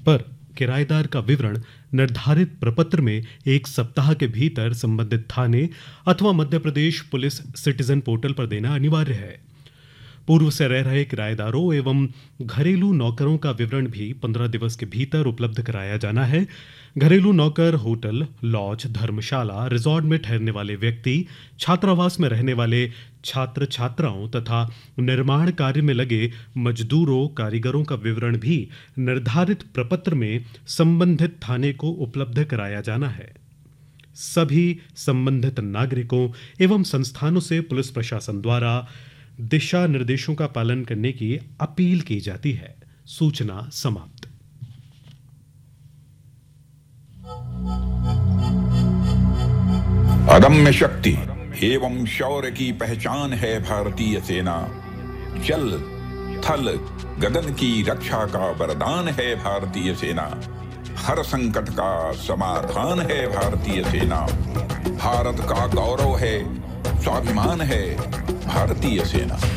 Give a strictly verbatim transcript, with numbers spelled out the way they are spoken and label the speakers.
Speaker 1: पर किराएदार का विवरण निर्धारित प्रपत्र में एक सप्ताह के भीतर संबंधित थाने अथवा Madhya Pradesh police citizen portal पर देना अनिवार्य है। पूर्व से रह रहे किराएदारों एवं घरेलू नौकरों का विवरण भी पंद्रह दिवस के भीतर उपलब्ध कराया जाना है। घरेलू नौकर होटल, लॉज, धर्मशाला, रिजॉर्ट में ठहरने वाले व्यक्ति, छात्रावास में रहने वाले छात्र छात्राओं तथा निर्माण कार्य में लगे मजदूरों, कारीगरों का विवरण भी निर्धारित प्रपत्र में संबंधित थाने को उपलब्ध कराया जाना है। सभी संबंधित नागरिकों एवं संस्थानों से पुलिस प्रशासन द्वारा दिशा निर्देशों का पालन करने की अपील की जाती है। सूचना समाप्त।
Speaker 2: अदम्य शक्ति एवं शौर्य की पहचान है भारतीय सेना। जल, थल, गगन की रक्षा का वरदान है भारतीय सेना। हर संकट का समाधान है भारतीय सेना। भारत का गौरव है, स्वाभिमान है भारतीय सेना।